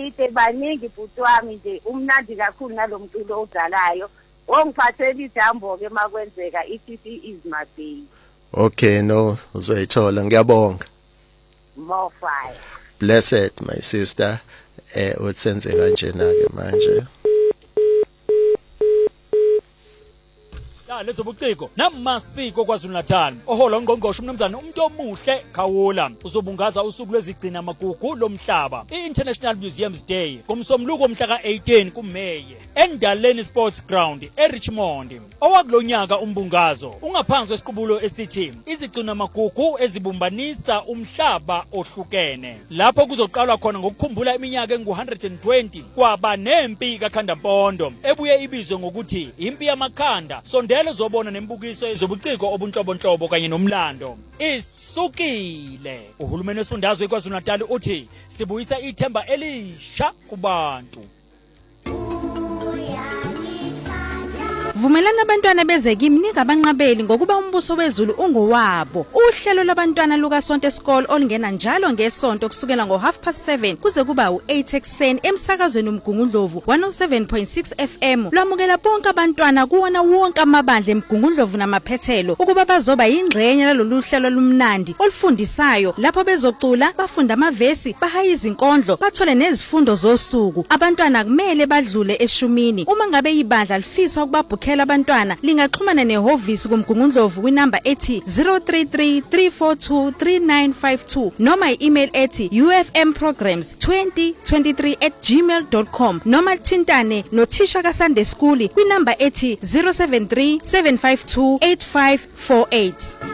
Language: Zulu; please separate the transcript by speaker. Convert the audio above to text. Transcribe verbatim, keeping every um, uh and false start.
Speaker 1: elide baningi bhuti wami nje umnandi kakhulu nalomculo odlalayo. Ongiphathela ijambo ke makwenzeka ithi is my day.
Speaker 2: Okay, no, uzoyithola. Ngiyabonga.
Speaker 1: More fire.
Speaker 2: Blessed my sister. Eh utsenze kanjena ke manje.
Speaker 3: La lezobuciko namasiko kwaZulu Natal. Ohola ongqongqoshe umnumzana umuntu omuhle Khawula uzobungaza usuku lwezigcina magugu lomhlaba. I-International Museums Day kumsomluko mhla ka eighteen kuMeyi eNdaleni Sports Ground eRichmond. Owakulonyaka umbungazo ungaphansi kwesiqubulo esithi izigcina magugu ezibumbanisa umhlaba ohlukene. Lapho kuzoqalwa khona ngokukhumbula iminyaka engu one hundred twenty kwaba nempi kaKhandampondo ebuye ibizwe ngokuthi impi yamakhanda. Sondelo zobona nembukiso ezobuciko obunhlobonhlobo kanye nomlando. Isukile. Uhulumeni wesifundazwe kwaZulu Natal uthi sibuyisa ithemba elisha kubantu.
Speaker 4: Vumelana abantwana bezekimi nika abanqabeli ngokuba umbuso wezulu ungowabo. Uhlelo labantwana luka Sonto School olungena njalo ngesonto kusukela ngo half past seven kuze kuba u eight ekseni emsakazweni uMgungundlovu one oh seven point six F M. Lwamukela bonke abantwana kuwona wonke amabandla eMgungundlovu namaphethelo ukuba bazoba yingxenye lalolu hlelo lumnandi olufundisayo lapho bezocula bafunda amavesi bahaya izinkondlo bathole nezifundo zosuku. Abantwana kumele badlule eshumini. Uma ngabe ibandla lifisa ukubabhukhela abantwana lingaxhumana nehovisi kuMgungundlovu kwinamba ethi zero three three three four two three nine five two noma i-email ethi u f m programs twenty twenty-three at gmail dot com noma thintane nothisha kaSunday School kwinamba ethi zero seven three seven five two eight five four eight.